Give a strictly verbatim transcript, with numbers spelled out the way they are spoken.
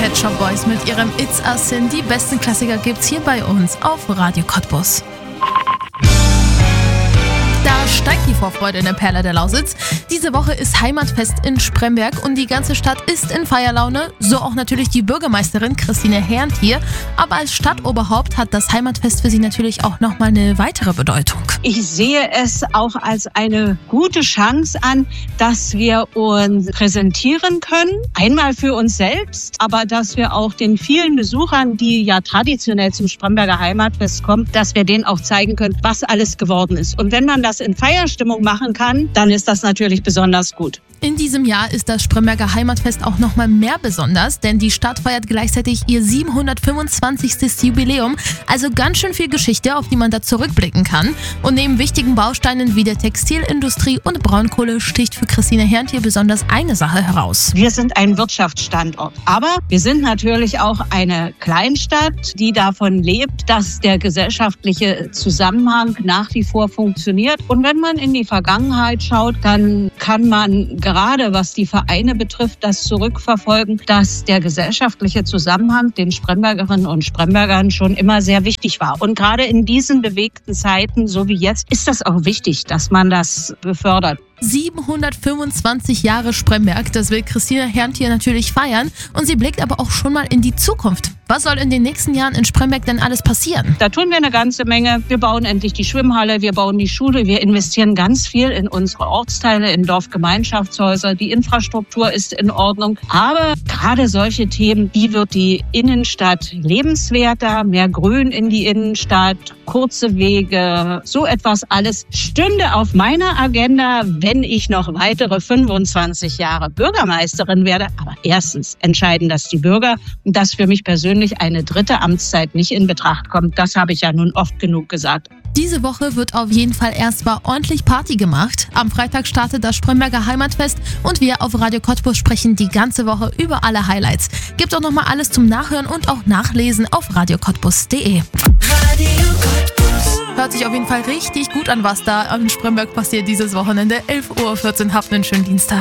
Pet Shop Boys mit ihrem It's a Sin. Die besten Klassiker gibt's hier bei uns auf Radio Cottbus. Da steigt die Vorfreude in der Perle der Lausitz. Diese Woche ist Heimatfest in Spremberg und die ganze Stadt ist in Feierlaune. So auch natürlich die Bürgermeisterin Christine Herrntier. Aber als Stadtoberhaupt hat das Heimatfest für sie natürlich auch nochmal eine weitere Bedeutung. Ich sehe es auch als eine gute Chance an, dass wir uns präsentieren können. Einmal für uns selbst, aber dass wir auch den vielen Besuchern, die ja traditionell zum Spremberger Heimatfest kommen, dass wir denen auch zeigen können, was alles geworden ist. Und wenn man das in Feierstimmung machen kann, dann ist das natürlich besonders gut. In diesem Jahr ist das Spremberger Heimatfest auch nochmal mehr besonders, denn die Stadt feiert gleichzeitig ihr siebenhundertfünfundzwanzigstes Jubiläum. Also ganz schön viel Geschichte, auf die man da zurückblicken kann. Und neben wichtigen Bausteinen wie der Textilindustrie und Braunkohle sticht für Christine Herrntier besonders eine Sache heraus. Wir sind ein Wirtschaftsstandort, aber wir sind natürlich auch eine Kleinstadt, die davon lebt, dass der gesellschaftliche Zusammenhang nach wie vor funktioniert. Und wenn man in die Vergangenheit schaut, dann kann man gerade was die Vereine betrifft, das zurückverfolgen, dass der gesellschaftliche Zusammenhang den Sprembergerinnen und Sprembergern schon immer sehr wichtig war. Und gerade in diesen bewegten Zeiten, so wie jetzt, ist das auch wichtig, dass man das befördert. siebenhundertfünfundzwanzig Jahre Spremberg, das will Christine Herrntier natürlich feiern und sie blickt aber auch schon mal in die Zukunft. Was soll in den nächsten Jahren in Spremberg denn alles passieren? Da tun wir eine ganze Menge. Wir bauen endlich die Schwimmhalle, wir bauen die Schule, wir investieren ganz viel in unsere Ortsteile, in Dorfgemeinschaftshäuser. Die Infrastruktur ist in Ordnung. Aber gerade solche Themen, wie wird die Innenstadt lebenswerter, mehr Grün in die Innenstadt, kurze Wege, so etwas alles stünde auf meiner Agenda, wenn ich noch weitere fünfundzwanzig Jahre Bürgermeisterin werde. Aber erstens entscheiden das die Bürger und dass für mich persönlich eine dritte Amtszeit nicht in Betracht kommt. Das habe ich ja nun oft genug gesagt. Diese Woche wird auf jeden Fall erstmal ordentlich Party gemacht. Am Freitag startet das Spremberger Heimatfest und wir auf Radio Cottbus sprechen die ganze Woche über alle Highlights. Gibt auch nochmal alles zum Nachhören und auch Nachlesen auf radio cottbus punkt de. Radio Cottbus. Hört sich auf jeden Fall richtig gut an, was da in Spremberg passiert dieses Wochenende. elf Uhr vierzehn, habt einen schönen Dienstag.